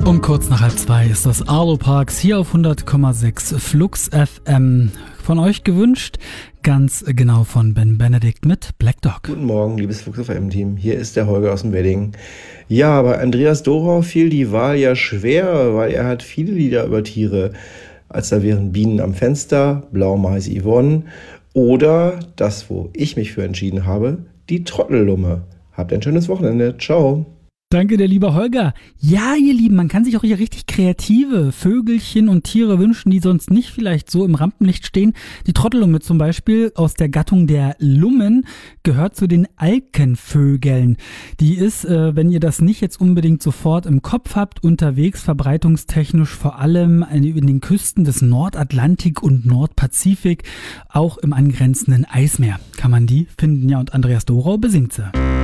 Um kurz nach 1:30 ist das Arlo Parks hier auf 100,6 Flux FM. Von euch gewünscht, ganz genau von Ben Benedikt mit Black Dog. Guten Morgen, liebes Flux FM-Team. Hier ist der Holger aus dem Wedding. Ja, bei Andreas Dorau fiel die Wahl ja schwer, weil er hat viele Lieder über Tiere. Als da wären Bienen am Fenster, Blaumeise Yvonne oder das, wo ich mich für entschieden habe, die Trottellumme. Habt ein schönes Wochenende. Ciao. Danke, der liebe Holger. Ja, ihr Lieben, man kann sich auch hier richtig kreative Vögelchen und Tiere wünschen, die sonst nicht vielleicht so im Rampenlicht stehen. Die Trottellumme zum Beispiel aus der Gattung der Lummen gehört zu den Alkenvögeln. Die ist, wenn ihr das nicht jetzt unbedingt sofort im Kopf habt, unterwegs verbreitungstechnisch vor allem in den Küsten des Nordatlantik und Nordpazifik, auch im angrenzenden Eismeer kann man die finden. Ja, und Andreas Dorau besingt sie.